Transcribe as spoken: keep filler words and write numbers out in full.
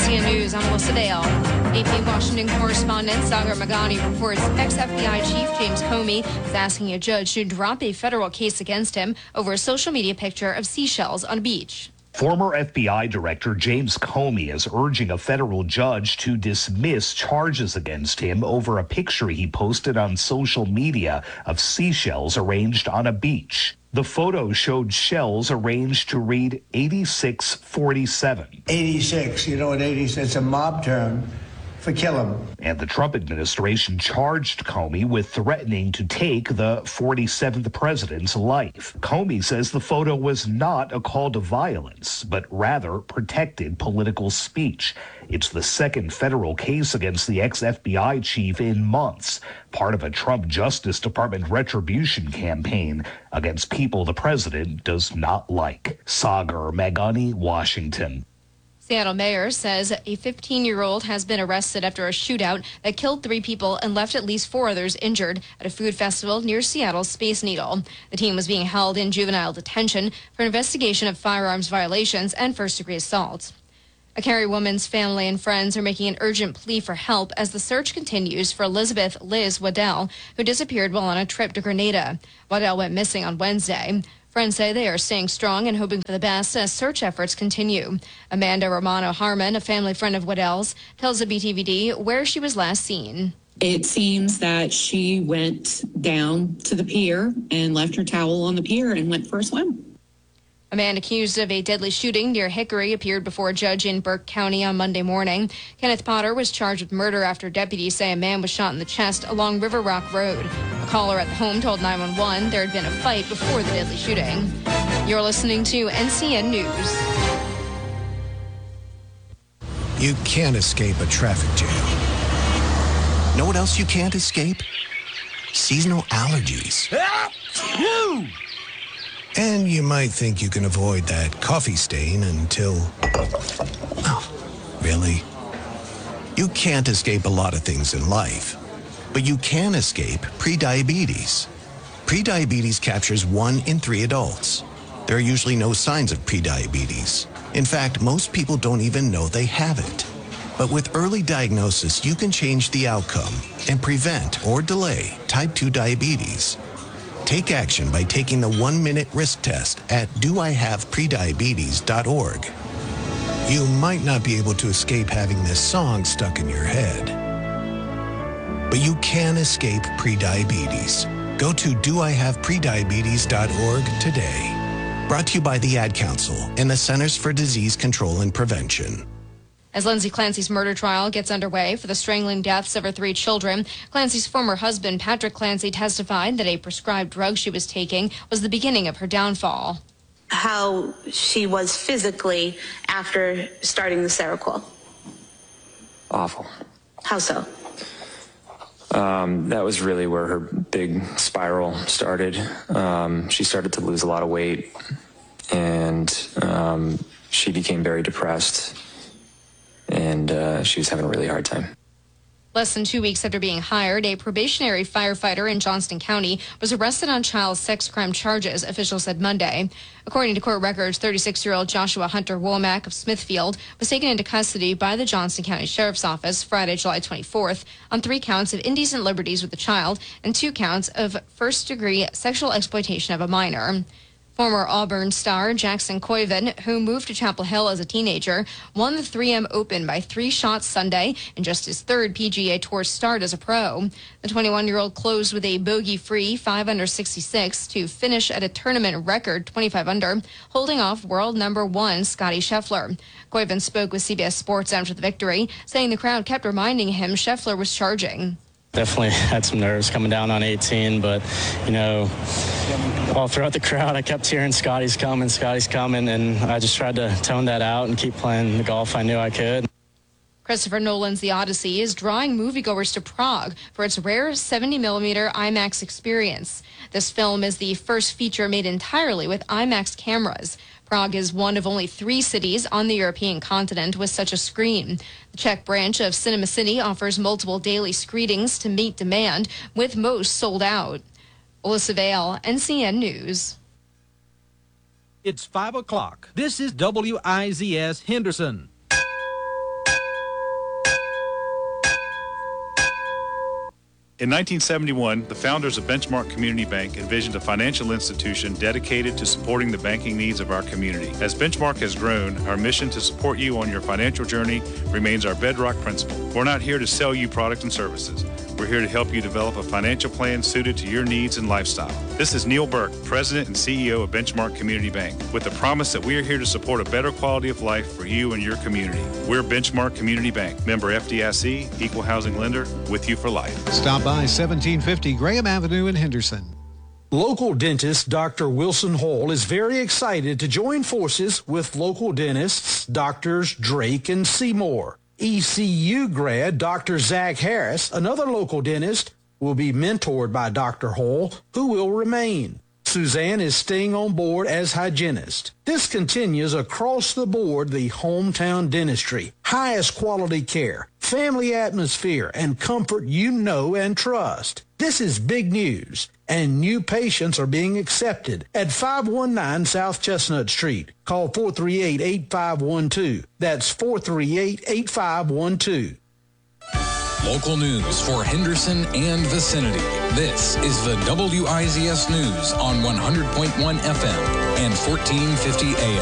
C N News, I'm Melissa Dale. A P Washington correspondent Sagar Meghani reports ex-F B I Chief James Comey is asking a judge to drop a federal case against him over a social media picture of seashells on a beach. Former F B I Director James Comey is urging a federal judge to dismiss charges against him over a picture he posted on social media of seashells arranged on a beach. The photo showed shells arranged to read eighty-six forty-seven. eighty-six, you know what eighty-six, it's a mob term for kill him. And the Trump administration charged Comey with threatening to take the forty-seventh president's life. Comey says the photo was not a call to violence, but rather protected political speech. It's the second federal case against the ex-F B I chief in months, part of a Trump Justice Department retribution campaign against people the president does not like. Sagar Meghani, Washington. Seattle mayor says a fifteen-year-old has been arrested after a shootout that killed three people and left at least four others injured at a food festival near Seattle's Space Needle. The teen was being held in juvenile detention for investigation of firearms violations and first-degree assault. A Cary woman's family and friends are making an urgent plea for help as the search continues for Elizabeth Liz Waddell, who disappeared while on a trip to Grenada. Waddell went missing on Wednesday. Friends say they are staying strong and hoping for the best as search efforts continue. Amanda Romano Harmon, a family friend of Waddell's, tells the B T V D where she was last seen. It seems that she went down to the pier and left her towel on the pier and went for a swim. A man accused of a deadly shooting near Hickory appeared before a judge in Burke County on Monday morning. Kenneth Potter was charged with murder after deputies say a man was shot in the chest along River Rock Road. A caller at the home told nine one one there had been a fight before the deadly shooting. You're listening to N C N News. You can't escape a traffic jam. Know what else you can't escape? Seasonal allergies. And you might think you can avoid that coffee stain until... Oh, really? You can't escape a lot of things in life, but you can escape prediabetes. Prediabetes captures one in three adults. There are usually no signs of prediabetes. In fact, most people don't even know they have it. But with early diagnosis, you can change the outcome and prevent or delay type two diabetes. Take action by taking the one-minute risk test at do I have prediabetes dot org. You might not be able to escape having this song stuck in your head, but you can escape prediabetes. Go to do I have prediabetes dot org today. Brought to you by the Ad Council and the Centers for Disease Control and Prevention. As Lindsay Clancy's murder trial gets underway for the strangling deaths of her three children, Clancy's former husband, Patrick Clancy, testified that a prescribed drug she was taking was the beginning of her downfall. How she was physically after starting the Seroquel. Awful. How so? Um, that was really where her big spiral started. Um, she started to lose a lot of weight, and um, she became very depressed. And uh, she was having a really hard time. Less than two weeks after being hired, a probationary firefighter in Johnston County was arrested on child sex crime charges, officials said Monday. According to court records, thirty-six-year-old Joshua Hunter Womack of Smithfield was taken into custody by the Johnston County Sheriff's Office Friday, July twenty-fourth, on three counts of indecent liberties with a child and two counts of first-degree sexual exploitation of a minor. Former Auburn star Jackson Koiven, who moved to Chapel Hill as a teenager, won the three M Open by three shots Sunday in just his third P G A Tour start as a pro. The twenty-one-year-old closed with a bogey-free five under sixty-six to finish at a tournament record twenty-five under, holding off world number one Scottie Scheffler. Koiven spoke with C B S Sports after the victory, saying the crowd kept reminding him Scheffler was charging. Definitely had some nerves coming down on eighteen, but, you know, all throughout the crowd, I kept hearing Scotty's coming, Scotty's coming, and I just tried to tone that out and keep playing the golf I knew I could. Christopher Nolan's The Odyssey is drawing moviegoers to Prague for its rare seventy millimeter IMAX experience. This film is the first feature made entirely with IMAX cameras. Prague is one of only three cities on the European continent with such a screen. The Czech branch of Cinema City offers multiple daily screenings to meet demand, with most sold out. Alyssa Vale, N C N News. It's five o'clock. This is W I Z S Henderson. In nineteen seventy-one, the founders of Benchmark Community Bank envisioned a financial institution dedicated to supporting the banking needs of our community. As Benchmark has grown, our mission to support you on your financial journey remains our bedrock principle. We're not here to sell you products and services. We're here to help you develop a financial plan suited to your needs and lifestyle. This is Neil Burke, President and C E O of Benchmark Community Bank, with the promise that we are here to support a better quality of life for you and your community. We're Benchmark Community Bank, member F D I C, equal housing lender, with you for life. Stop by seventeen fifty Graham Avenue in Henderson. Local dentist Doctor Wilson Hall is very excited to join forces with local dentists Doctors Drake and Seymour. E C U grad Doctor Zach Harris, another local dentist, will be mentored by Doctor Hall, who will remain. Suzanne is staying on board as hygienist. This continues across the board the hometown dentistry, highest quality care, family atmosphere, and comfort you know and trust. This is big news, and new patients are being accepted at five one nine South Chestnut Street. Call four three eight, eight five one two. That's four three eight, eight five one two. Local news for Henderson and vicinity. This is the W I Z S News on one hundred point one F M and fourteen fifty A M.